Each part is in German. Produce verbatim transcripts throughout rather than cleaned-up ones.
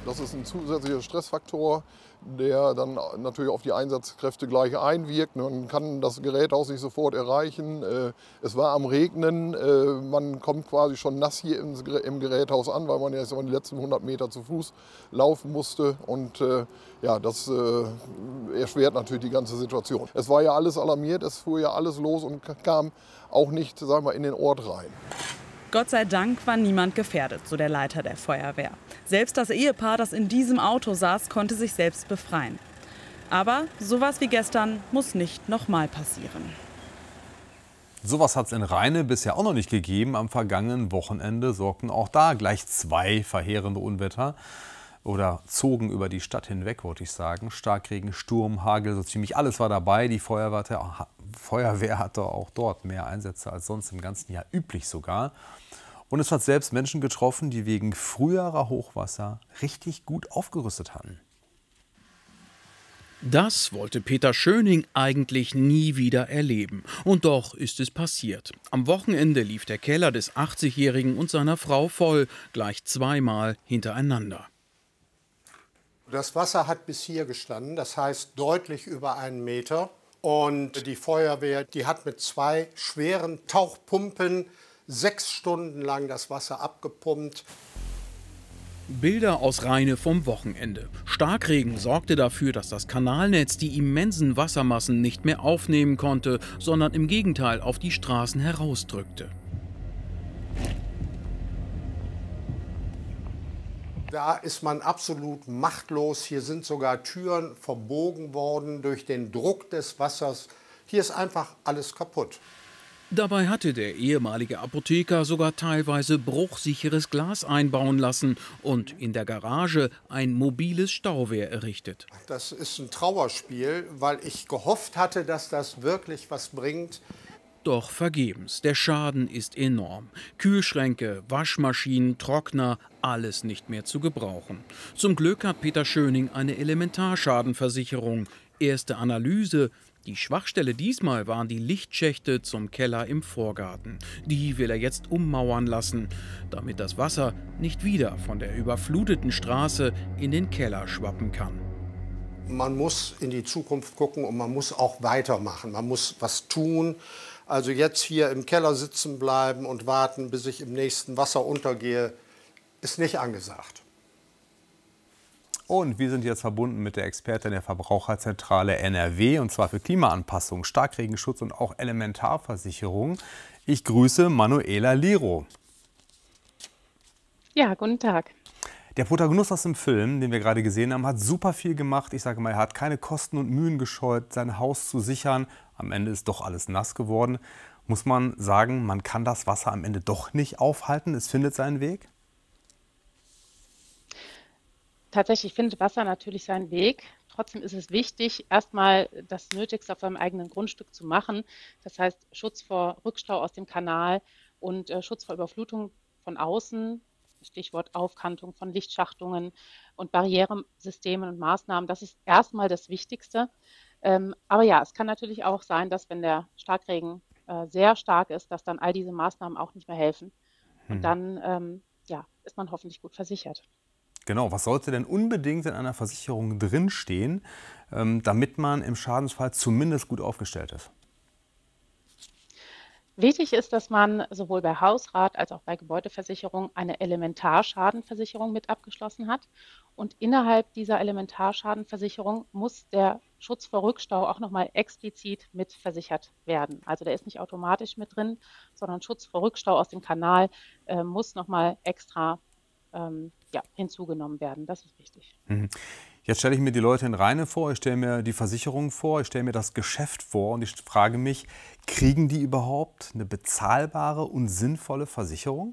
Das ist ein zusätzlicher Stressfaktor, der dann natürlich auf die Einsatzkräfte gleich einwirkt. Man kann das Geräthaus nicht sofort erreichen. Es war am Regnen, man kommt quasi schon nass hier im Geräthaus an, weil man ja die letzten hundert Meter zu Fuß laufen musste. Und ja, das erschwert natürlich die ganze Situation. Es war ja alles alarmiert, es fuhr ja alles los und kam auch nicht, sagen wir, in den Ort rein. Gott sei Dank war niemand gefährdet, so der Leiter der Feuerwehr. Selbst das Ehepaar, das in diesem Auto saß, konnte sich selbst befreien. Aber sowas wie gestern muss nicht nochmal passieren. Sowas hat es in Rheine bisher auch noch nicht gegeben. Am vergangenen Wochenende sorgten auch da gleich zwei verheerende Unwetter oder zogen über die Stadt hinweg, wollte ich sagen. Starkregen, Sturm, Hagel, so ziemlich alles war dabei. Die Feuerwehr, Feuerwehr hatte auch dort mehr Einsätze als sonst im ganzen Jahr üblich sogar. Und es hat selbst Menschen getroffen, die wegen früherer Hochwasser richtig gut aufgerüstet hatten. Das wollte Peter Schöning eigentlich nie wieder erleben. Und doch ist es passiert. Am Wochenende lief der Keller des achtzigjährigen und seiner Frau voll, gleich zweimal hintereinander. Das Wasser hat bis hier gestanden, das heißt deutlich über einen Meter. Und die Feuerwehr, die hat mit zwei schweren Tauchpumpen sechs Stunden lang das Wasser abgepumpt. Bilder aus Rheine vom Wochenende. Starkregen sorgte dafür, dass das Kanalnetz die immensen Wassermassen nicht mehr aufnehmen konnte, sondern im Gegenteil auf die Straßen herausdrückte. Da ist man absolut machtlos. Hier sind sogar Türen verbogen worden durch den Druck des Wassers. Hier ist einfach alles kaputt. Dabei hatte der ehemalige Apotheker sogar teilweise bruchsicheres Glas einbauen lassen und in der Garage ein mobiles Stauwehr errichtet. Das ist ein Trauerspiel, weil ich gehofft hatte, dass das wirklich was bringt. Doch vergebens. Der Schaden ist enorm. Kühlschränke, Waschmaschinen, Trockner, alles nicht mehr zu gebrauchen. Zum Glück hat Peter Schöning eine Elementarschadenversicherung. Erste Analyse: Die Schwachstelle diesmal waren die Lichtschächte zum Keller im Vorgarten. Die will er jetzt ummauern lassen, damit das Wasser nicht wieder von der überfluteten Straße in den Keller schwappen kann. Man muss in die Zukunft gucken und man muss auch weitermachen. Man muss was tun. Also jetzt hier im Keller sitzen bleiben und warten, bis ich im nächsten Wasser untergehe, ist nicht angesagt. Und wir sind jetzt verbunden mit der Expertin der Verbraucherzentrale N R W, und zwar für Klimaanpassung, Starkregenschutz und auch Elementarversicherung. Ich grüße Manuela Lero. Ja, guten Tag. Der Protagonist aus dem Film, den wir gerade gesehen haben, hat super viel gemacht. Ich sage mal, er hat keine Kosten und Mühen gescheut, sein Haus zu sichern. Am Ende ist doch alles nass geworden. Muss man sagen, man kann das Wasser am Ende doch nicht aufhalten. Es findet seinen Weg? Tatsächlich findet Wasser natürlich seinen Weg. Trotzdem ist es wichtig, erstmal das Nötigste auf seinem eigenen Grundstück zu machen. Das heißt, Schutz vor Rückstau aus dem Kanal und äh, Schutz vor Überflutung von außen. Stichwort Aufkantung von Lichtschachtungen und Barrieresystemen und Maßnahmen. Das ist erstmal das Wichtigste. Ähm, aber ja, es kann natürlich auch sein, dass wenn der Starkregen äh, sehr stark ist, dass dann all diese Maßnahmen auch nicht mehr helfen. Und Hm. dann ähm, ja, ist man hoffentlich gut versichert. Genau, was sollte denn unbedingt in einer Versicherung drinstehen, ähm, damit man im Schadensfall zumindest gut aufgestellt ist? Wichtig ist, dass man sowohl bei Hausrat als auch bei Gebäudeversicherung eine Elementarschadenversicherung mit abgeschlossen hat. Und innerhalb dieser Elementarschadenversicherung muss der Schutz vor Rückstau auch nochmal explizit mit versichert werden. Also der ist nicht automatisch mit drin, sondern Schutz vor Rückstau aus dem Kanal äh, muss nochmal extra ähm, ja, hinzugenommen werden. Das ist wichtig. Mhm. Jetzt stelle ich mir die Leute in Rheine vor, ich stelle mir die Versicherung vor, ich stelle mir das Geschäft vor und ich frage mich, kriegen die überhaupt eine bezahlbare und sinnvolle Versicherung?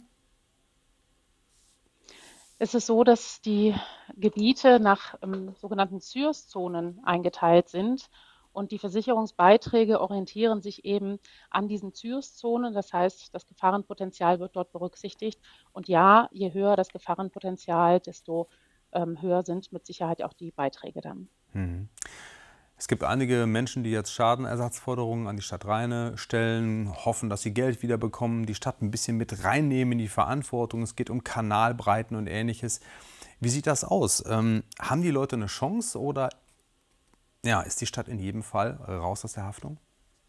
Es ist so, dass die Gebiete nach ähm, sogenannten C Y R-Zonen eingeteilt sind und die Versicherungsbeiträge orientieren sich eben an diesen C Y R-Zonen. Das heißt, das Gefahrenpotenzial wird dort berücksichtigt. Und ja, je höher das Gefahrenpotenzial, desto ähm, höher sind mit Sicherheit auch die Beiträge dann. Mhm. Es gibt einige Menschen, die jetzt Schadenersatzforderungen an die Stadt Rheine stellen, hoffen, dass sie Geld wiederbekommen, die Stadt ein bisschen mit reinnehmen in die Verantwortung. Es geht um Kanalbreiten und Ähnliches. Wie sieht das aus? Ähm, haben die Leute eine Chance oder ja, ist die Stadt in jedem Fall raus aus der Haftung?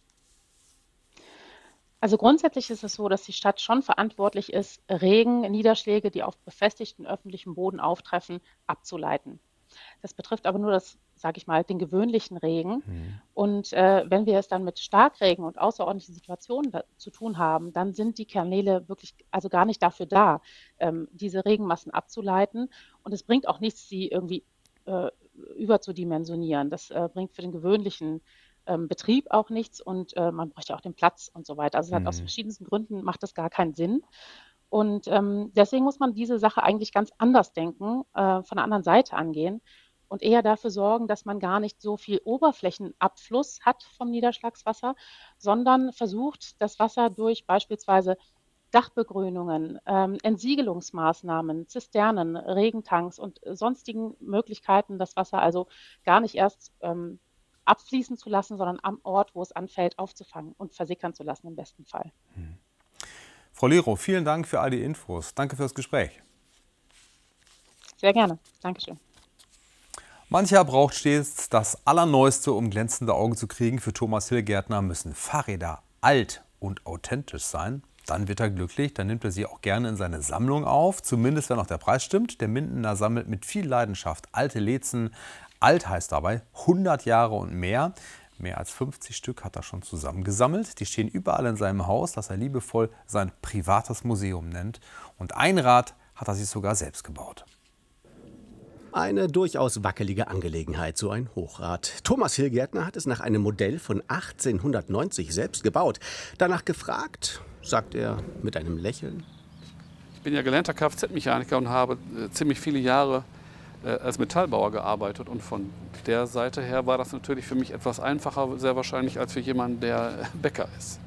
Also grundsätzlich ist es so, dass die Stadt schon verantwortlich ist, Regen, Niederschläge, die auf befestigten öffentlichem Boden auftreffen, abzuleiten. Das betrifft aber nur das, sage ich mal, den gewöhnlichen Regen. Mhm. Und äh, wenn wir es dann mit Starkregen und außerordentlichen Situationen da, zu tun haben, dann sind die Kanäle wirklich also gar nicht dafür da, ähm, diese Regenmassen abzuleiten. Und es bringt auch nichts, sie irgendwie äh, überzudimensionieren. Das äh, bringt für den gewöhnlichen ähm, Betrieb auch nichts und äh, man bräuchte auch den Platz und so weiter. Also es hat aus Mhm. verschiedensten Gründen macht das gar keinen Sinn. Und ähm, deswegen muss man diese Sache eigentlich ganz anders denken, äh, von der anderen Seite angehen und eher dafür sorgen, dass man gar nicht so viel Oberflächenabfluss hat vom Niederschlagswasser, sondern versucht, das Wasser durch beispielsweise Dachbegrünungen, ähm, Entsiegelungsmaßnahmen, Zisternen, Regentanks und sonstigen Möglichkeiten, das Wasser also gar nicht erst ähm, abfließen zu lassen, sondern am Ort, wo es anfällt, aufzufangen und versickern zu lassen im besten Fall. Frau Lero, vielen Dank für all die Infos. Danke fürs Gespräch. Sehr gerne. Dankeschön. Mancher braucht stets das Allerneueste, um glänzende Augen zu kriegen. Für Thomas Hillgärtner müssen Fahrräder alt und authentisch sein. Dann wird er glücklich, dann nimmt er sie auch gerne in seine Sammlung auf. Zumindest, wenn auch der Preis stimmt. Der Mindener sammelt mit viel Leidenschaft alte Lezen. Alt heißt dabei hundert Jahre und mehr. Mehr als fünfzig Stück hat er schon zusammengesammelt. Die stehen überall in seinem Haus, das er liebevoll sein privates Museum nennt. Und ein Rad hat er sich sogar selbst gebaut. Eine durchaus wackelige Angelegenheit, so ein Hochrad. Thomas Hillgärtner hat es nach einem Modell von achtzehnhundertneunzig selbst gebaut. Danach gefragt, sagt er mit einem Lächeln. Ich bin ja gelernter Kfz-Mechaniker und habe äh, ziemlich viele Jahre äh, als Metallbauer gearbeitet. Und von der Seite her war das natürlich für mich etwas einfacher, sehr wahrscheinlich, als für jemanden, der Bäcker ist.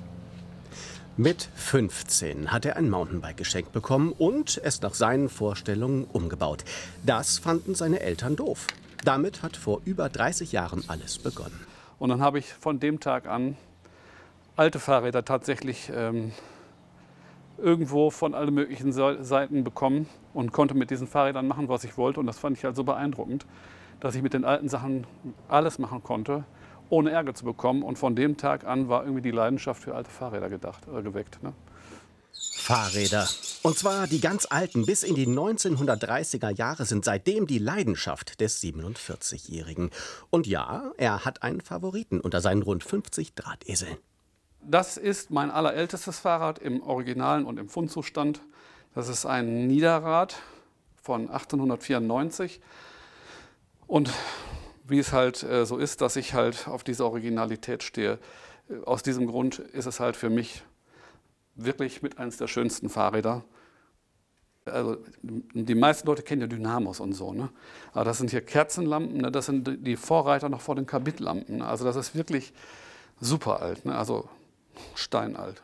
Mit fünfzehn hat er ein Mountainbike geschenkt bekommen und es nach seinen Vorstellungen umgebaut. Das fanden seine Eltern doof. Damit hat vor über dreißig Jahren alles begonnen. Und dann habe ich von dem Tag an alte Fahrräder tatsächlich ähm, irgendwo von allen möglichen Seiten bekommen und konnte mit diesen Fahrrädern machen, was ich wollte. Und das fand ich halt so beeindruckend, dass ich mit den alten Sachen alles machen konnte, ohne Ärger zu bekommen. Und von dem Tag an war irgendwie die Leidenschaft für alte Fahrräder gedacht, äh, geweckt. Ne? Fahrräder. Und zwar die ganz alten, bis in die neunzehnhundertdreißiger Jahre sind seitdem die Leidenschaft des siebenundvierzigjährigen. Und ja, er hat einen Favoriten unter seinen rund fünfzig Drahteseln. Das ist mein allerältestes Fahrrad im Originalen und im Fundzustand. Das ist ein Niederrad von achtzehnhundertvierundneunzig. Und wie es halt äh, so ist, dass ich halt auf diese Originalität stehe. Aus diesem Grund ist es halt für mich wirklich mit eines der schönsten Fahrräder. Also die meisten Leute kennen ja Dynamos und so, ne? Aber das sind hier Kerzenlampen, ne? Das sind die Vorreiter noch vor den Kabitlampen. Ne? Also das ist wirklich super alt, ne? Also steinalt.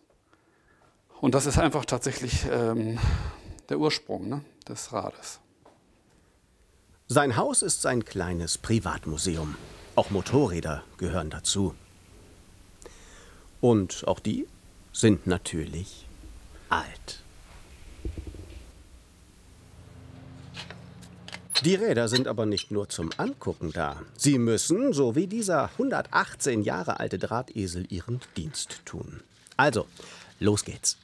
Und das ist einfach tatsächlich ähm, der Ursprung, ne? Des Rades. Sein Haus ist sein kleines Privatmuseum. Auch Motorräder gehören dazu. Und auch die sind natürlich alt. Die Räder sind aber nicht nur zum Angucken da. Sie müssen, so wie dieser hundertachtzehn Jahre alte Drahtesel, ihren Dienst tun. Also, los geht's.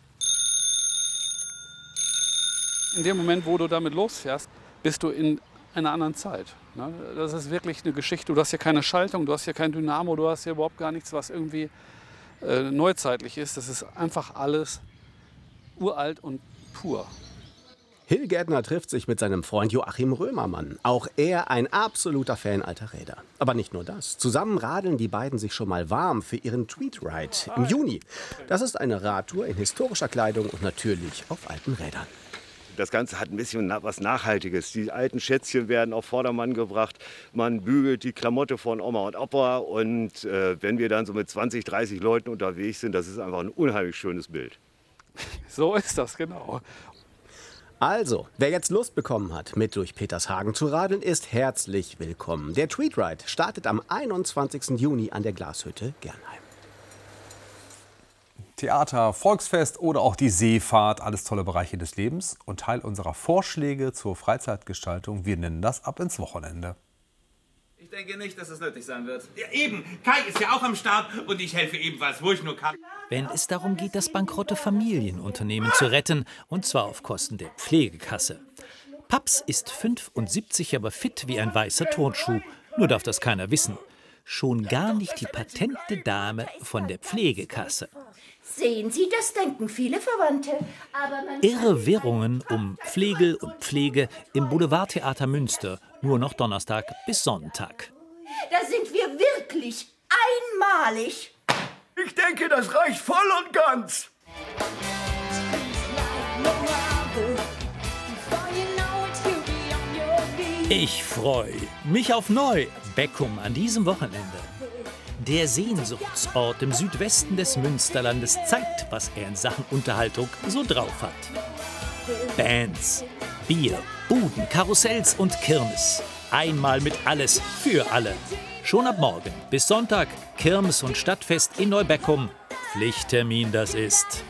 In dem Moment, wo du damit losfährst, bist du in einer anderen Zeit. Ne? Das ist wirklich eine Geschichte. Du hast hier keine Schaltung, du hast hier kein Dynamo, du hast hier überhaupt gar nichts, was irgendwie äh, neuzeitlich ist. Das ist einfach alles uralt und pur. Hillgärtner trifft sich mit seinem Freund Joachim Römermann. Auch er ein absoluter Fan alter Räder. Aber nicht nur das. Zusammen radeln die beiden sich schon mal warm für ihren Tweetride im Juni. Das ist eine Radtour in historischer Kleidung und natürlich auf alten Rädern. Das Ganze hat ein bisschen was Nachhaltiges. Die alten Schätzchen werden auf Vordermann gebracht. Man bügelt die Klamotte von Oma und Opa. Und äh, wenn wir dann so mit zwanzig, dreißig Leuten unterwegs sind, das ist einfach ein unheimlich schönes Bild. So ist das, genau. Also, wer jetzt Lust bekommen hat, mit durch Petershagen zu radeln, ist herzlich willkommen. Der Tweetride startet am einundzwanzigsten Juni an der Glashütte Gernheim. Theater, Volksfest oder auch die Seefahrt, alles tolle Bereiche des Lebens und Teil unserer Vorschläge zur Freizeitgestaltung. Wir nennen das Ab ins Wochenende. Ich denke nicht, dass es nötig sein wird. Ja, eben, Kai ist ja auch am Start und ich helfe ebenfalls, wo ich nur kann. Wenn es darum geht, das bankrotte Familienunternehmen zu retten, und zwar auf Kosten der Pflegekasse. Paps ist fünfundsiebzig, aber fit wie ein weißer Turnschuh. Nur darf das keiner wissen. Schon gar nicht die patente Dame von der Pflegekasse. Sehen Sie, das denken viele Verwandte. Aber man Irre Wirrungen um Pflegel und Pflege im Boulevardtheater Münster. Nur noch Donnerstag bis Sonntag. Da sind wir wirklich einmalig. Ich denke, das reicht voll und ganz. Ich freue mich auf neu. Beckum an diesem Wochenende. Der Sehnsuchtsort im Südwesten des Münsterlandes zeigt, was er in Sachen Unterhaltung so drauf hat. Bands, Bier, Buden, Karussells und Kirmes. Einmal mit alles für alle. Schon ab morgen bis Sonntag Kirmes und Stadtfest in Neubeckum. Pflichttermin das ist.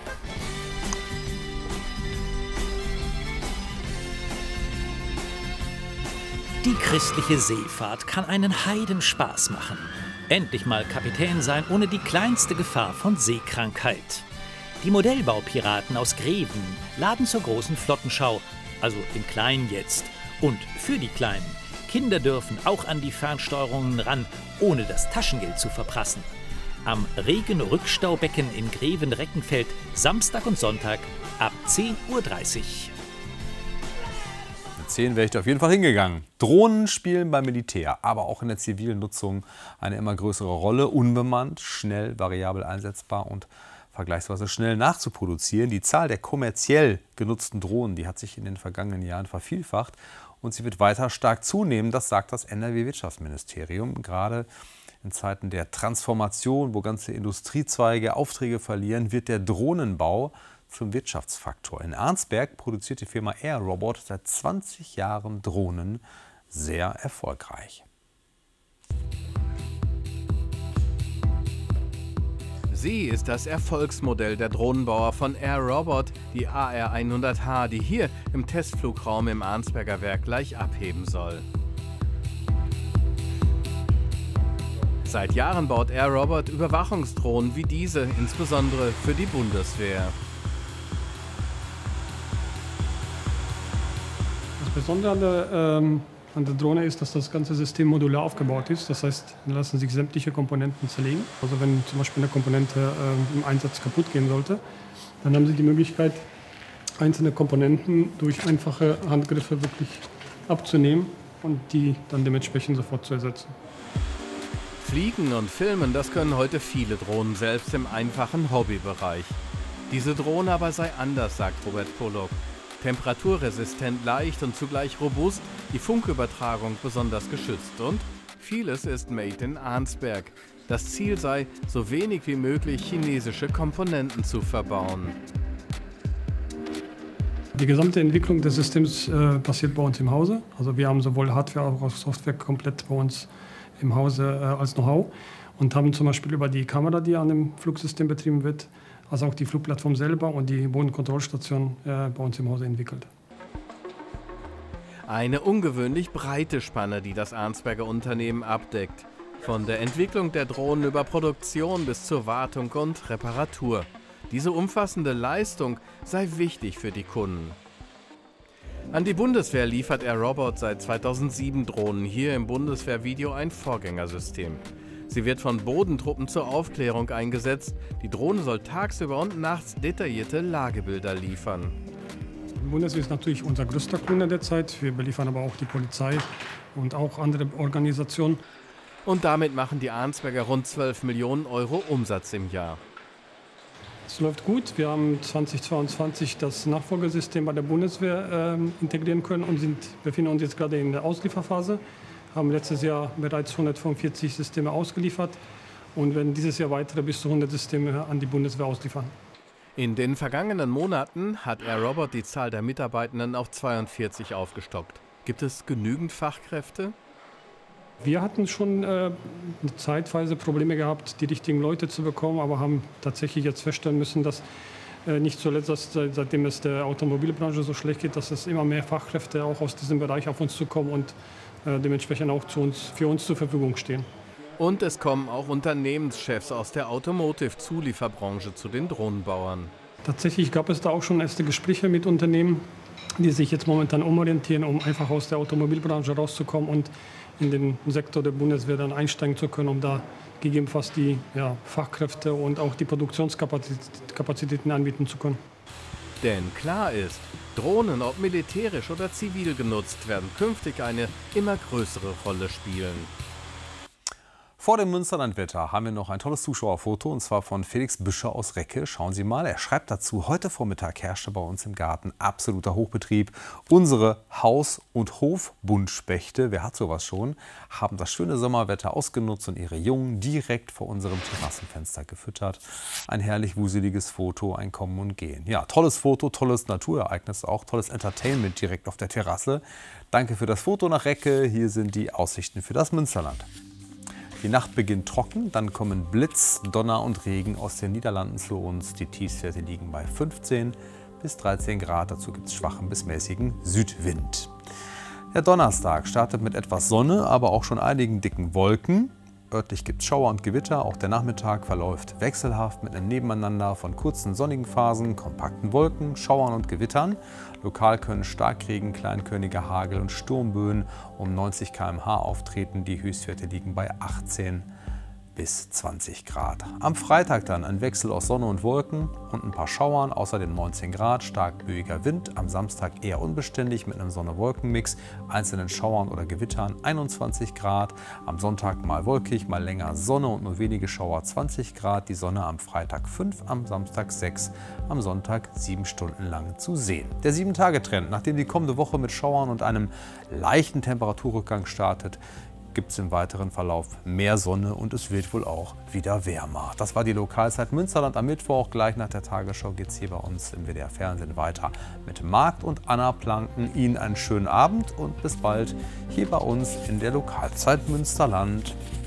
Die christliche Seefahrt kann einen Heidenspaß machen. Endlich mal Kapitän sein ohne die kleinste Gefahr von Seekrankheit. Die Modellbaupiraten aus Greven laden zur großen Flottenschau, also im Kleinen jetzt. Und für die Kleinen. Kinder dürfen auch an die Fernsteuerungen ran, ohne das Taschengeld zu verprassen. Am Regen-Rückstaubecken in Greven-Reckenfeld, Samstag und Sonntag ab zehn Uhr dreißig. Mit zehn wäre ich da auf jeden Fall hingegangen. Drohnen spielen beim Militär, aber auch in der zivilen Nutzung eine immer größere Rolle. Unbemannt, schnell, variabel einsetzbar und vergleichsweise schnell nachzuproduzieren. Die Zahl der kommerziell genutzten Drohnen, die hat sich in den vergangenen Jahren vervielfacht und sie wird weiter stark zunehmen. Das sagt das N R W-Wirtschaftsministerium. Gerade in Zeiten der Transformation, wo ganze Industriezweige Aufträge verlieren, wird der Drohnenbau zum Wirtschaftsfaktor. In Arnsberg produziert die Firma AirRobot seit zwanzig Jahren Drohnen sehr erfolgreich. Sie ist das Erfolgsmodell der Drohnenbauer von AirRobot, die A R hundert H, die hier im Testflugraum im Arnsberger Werk gleich abheben soll. Seit Jahren baut AirRobot Überwachungsdrohnen wie diese, insbesondere für die Bundeswehr. Das Besondere an der, ähm, an der Drohne ist, dass das ganze System modular aufgebaut ist. Das heißt, dann lassen sich sämtliche Komponenten zerlegen. Also wenn zum Beispiel eine Komponente ähm, im Einsatz kaputt gehen sollte, dann haben Sie die Möglichkeit, einzelne Komponenten durch einfache Handgriffe wirklich abzunehmen und die dann dementsprechend sofort zu ersetzen. Fliegen und Filmen, das können heute viele Drohnen, selbst im einfachen Hobbybereich. Diese Drohne aber sei anders, sagt Robert Pollock. Temperaturresistent, leicht und zugleich robust, die Funkübertragung besonders geschützt und vieles ist made in Arnsberg. Das Ziel sei, so wenig wie möglich chinesische Komponenten zu verbauen. Die gesamte Entwicklung des Systems äh, passiert bei uns im Hause. Also wir haben sowohl Hardware als auch Software komplett bei uns im Hause äh, als Know-how und haben zum Beispiel über die Kamera, die an dem Flugsystem betrieben wird, als auch die Flugplattform selber und die Bodenkontrollstation äh, bei uns im Hause entwickelt. Eine ungewöhnlich breite Spanne, die das Arnsberger Unternehmen abdeckt. Von der Entwicklung der Drohnen über Produktion bis zur Wartung und Reparatur. Diese umfassende Leistung sei wichtig für die Kunden. An die Bundeswehr liefert AirRobot seit zweitausendsieben Drohnen, hier im Bundeswehrvideo ein Vorgängersystem. Sie wird von Bodentruppen zur Aufklärung eingesetzt. Die Drohne soll tagsüber und nachts detaillierte Lagebilder liefern. Die Bundeswehr ist natürlich unser größter Kunde derzeit. Wir beliefern aber auch die Polizei und auch andere Organisationen. Und damit machen die Arnsberger rund zwölf Millionen Euro Umsatz im Jahr. Es läuft gut. Wir haben zweitausendzweiundzwanzig das Nachfolgesystem bei der Bundeswehr äh, integrieren können und sind, befinden uns jetzt gerade in der Auslieferphase. Haben letztes Jahr bereits hundertfünfundvierzig Systeme ausgeliefert und werden dieses Jahr weitere bis zu hundert Systeme an die Bundeswehr ausliefern. In den vergangenen Monaten hat AirRobot die Zahl der Mitarbeitenden auf zweiundvierzig aufgestockt. Gibt es genügend Fachkräfte? Wir hatten schon äh, zeitweise Probleme gehabt, die richtigen Leute zu bekommen, aber haben tatsächlich jetzt feststellen müssen, dass äh, nicht zuletzt, dass, seitdem es der Automobilbranche so schlecht geht, dass es immer mehr Fachkräfte auch aus diesem Bereich auf uns zukommen und äh, dementsprechend auch zu uns, für uns zur Verfügung stehen. Und es kommen auch Unternehmenschefs aus der Automotive-Zulieferbranche zu den Drohnenbauern. Tatsächlich gab es da auch schon erste Gespräche mit Unternehmen, die sich jetzt momentan umorientieren, um einfach aus der Automobilbranche rauszukommen und in den Sektor der Bundeswehr dann einsteigen zu können, um da gegebenenfalls die ja, Fachkräfte und auch die Produktionskapazitäten anbieten zu können. Denn klar ist, Drohnen, ob militärisch oder zivil genutzt, werden künftig eine immer größere Rolle spielen. Vor dem Münsterlandwetter haben wir noch ein tolles Zuschauerfoto, und zwar von Felix Büscher aus Recke. Schauen Sie mal, er schreibt dazu: Heute Vormittag herrschte bei uns im Garten absoluter Hochbetrieb. Unsere Haus- und Hofbuntspechte, wer hat sowas schon, haben das schöne Sommerwetter ausgenutzt und ihre Jungen direkt vor unserem Terrassenfenster gefüttert. Ein herrlich wuseliges Foto, ein Kommen und Gehen. Ja, tolles Foto, tolles Naturereignis auch, tolles Entertainment direkt auf der Terrasse. Danke für das Foto nach Recke. Hier sind die Aussichten für das Münsterland. Die Nacht beginnt trocken, dann kommen Blitz, Donner und Regen aus den Niederlanden zu uns. Die Tiefstwerte liegen bei fünfzehn bis dreizehn Grad. Dazu gibt es schwachen bis mäßigen Südwind. Der Donnerstag startet mit etwas Sonne, aber auch schon einigen dicken Wolken. Örtlich gibt es Schauer und Gewitter. Auch der Nachmittag verläuft wechselhaft mit einem Nebeneinander von kurzen sonnigen Phasen, kompakten Wolken, Schauern und Gewittern. Lokal können Starkregen, kleinkörniger Hagel und Sturmböen um neunzig Kilometer pro Stunde auftreten. Die Höchstwerte liegen bei achtzehn bis zwanzig Grad. Am Freitag dann ein Wechsel aus Sonne und Wolken und ein paar Schauern, außerdem neunzehn Grad, stark böiger Wind. Am Samstag eher unbeständig mit einem Sonne-Wolken-Mix, einzelnen Schauern oder Gewittern, einundzwanzig Grad. Am Sonntag mal wolkig, mal länger Sonne und nur wenige Schauer, zwanzig Grad. Die Sonne am Freitag fünf, am Samstag sechs, am Sonntag sieben Stunden lang zu sehen. Der sieben Tage Trend, nachdem die kommende Woche mit Schauern und einem leichten Temperaturrückgang startet, gibt es im weiteren Verlauf mehr Sonne und es wird wohl auch wieder wärmer. Das war die Lokalzeit Münsterland am Mittwoch. Gleich nach der Tagesschau geht es hier bei uns im W D R Fernsehen weiter mit Marc und Anna Planken. Ihnen einen schönen Abend und bis bald hier bei uns in der Lokalzeit Münsterland.